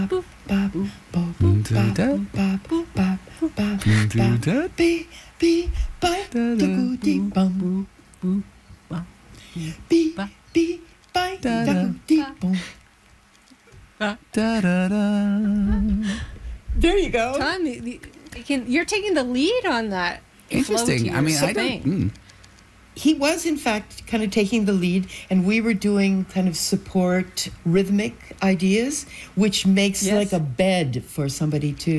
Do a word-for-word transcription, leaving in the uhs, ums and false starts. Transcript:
boop, bop, boop, boop, bop, boop, bop, boop, bop, boop, bop, bop, bee, bee, bye, da-goo, dee, bum, bee, bee, bye, da-goo, dee, boom. There you go. Tom, you, you can, you're taking the lead on that. Interesting. I mean, I don't. Mm. He was, in fact, kind of taking the lead, and we were doing kind of support rhythmic ideas, which makes Yes. like a bed for somebody to